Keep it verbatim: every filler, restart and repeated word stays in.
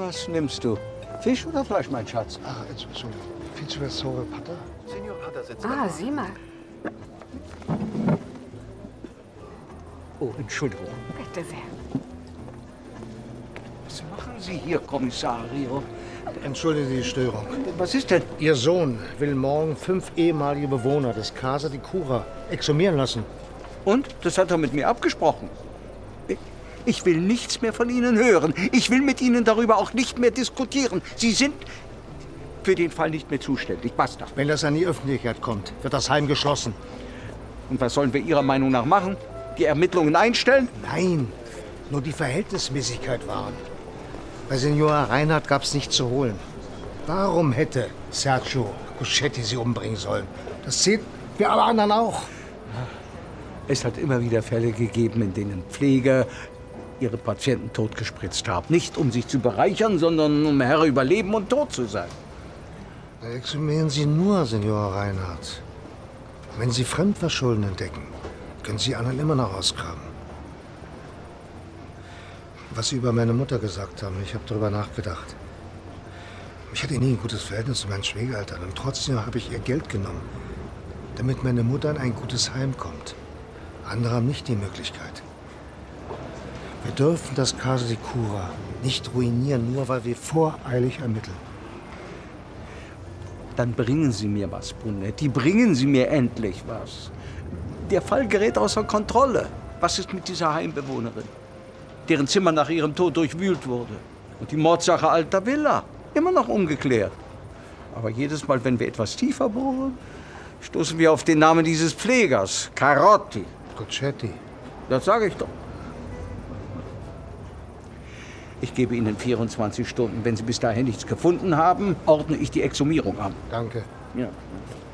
Was nimmst du? Fisch oder Fleisch, mein Schatz? Ah, Entschuldigung. Fietsche Versore Pater? Senor Pater sitzt Ah, sieh mal. Oh, Entschuldigung. Bitte sehr. Was machen Sie hier, Kommissario? Entschuldigen Sie die Störung. Was ist denn? Ihr Sohn will morgen fünf ehemalige Bewohner des Casa di Cura exhumieren lassen. Und? Das hat er mit mir abgesprochen. Ich will nichts mehr von Ihnen hören. Ich will mit Ihnen darüber auch nicht mehr diskutieren. Sie sind für den Fall nicht mehr zuständig. Basta. Wenn das an die Öffentlichkeit kommt, wird das Heim geschlossen. Und was sollen wir Ihrer Meinung nach machen? Die Ermittlungen einstellen? Nein, nur die Verhältnismäßigkeit wahren. Bei Senor Reinhardt gab es nichts zu holen. Warum hätte Sergio Guschetti sie umbringen sollen? Das zählt wie alle anderen auch. Es hat immer wieder Fälle gegeben, in denen Pfleger ihre Patienten totgespritzt haben. Nicht um sich zu bereichern, sondern um Herr über Leben und Tod zu sein. Da exhumieren Sie nur, Senor Reinhardt. Wenn Sie Fremdverschulden entdecken, können Sie anderen immer noch ausgraben. Was Sie über meine Mutter gesagt haben, ich habe darüber nachgedacht. Ich hatte nie ein gutes Verhältnis zu meinen Schwiegereltern und trotzdem habe ich ihr Geld genommen, damit meine Mutter in ein gutes Heim kommt. Andere haben nicht die Möglichkeit. Wir dürfen das Casa di Cura nicht ruinieren, nur weil wir voreilig ermitteln. Dann bringen Sie mir was, Brunetti. Bringen Sie mir endlich was. Der Fall gerät außer Kontrolle. Was ist mit dieser Heimbewohnerin, deren Zimmer nach ihrem Tod durchwühlt wurde? Und die Mordsache Alta Villa, immer noch ungeklärt. Aber jedes Mal, wenn wir etwas tiefer bohren, stoßen wir auf den Namen dieses Pflegers, Carotti. Guschetti. Das sage ich doch. Ich gebe Ihnen vierundzwanzig Stunden. Wenn Sie bis dahin nichts gefunden haben, ordne ich die Exhumierung an. Danke. Ja.